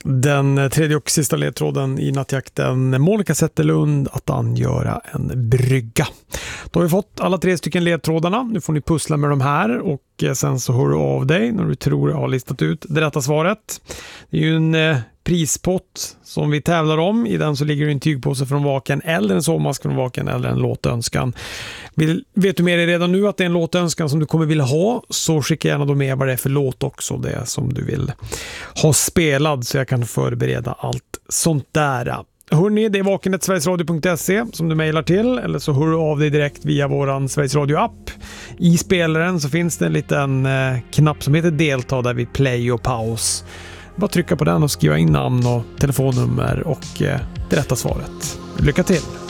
Den tredje och sista ledtråden i nattjakten. Monica Zetterlund att angöra en brygga. Då har vi fått alla 3 stycken ledtrådarna. Nu får ni pussla med de här och sen så hör du av dig när du tror jag har listat ut det rätta svaret. Det är ju en prispott som vi tävlar om. I den så ligger det en tygpåse från Vaken eller en sovmask från Vaken eller en låtönskan. Vet du med dig redan nu att det är en låtönskan som du kommer vilja ha, så skicka gärna då med vad det är för låt också, det som du vill ha spelad, så jag kan förbereda allt sånt där. Hörrni, det är vaken@sverigesradio.se som du mejlar till, eller så hör du av dig direkt via våran Sveriges Radio-app. I spelaren så finns det en liten knapp som heter delta där vid play och paus. Bara trycka på den och skriva in namn och telefonnummer och det rätta svaret. Lycka till!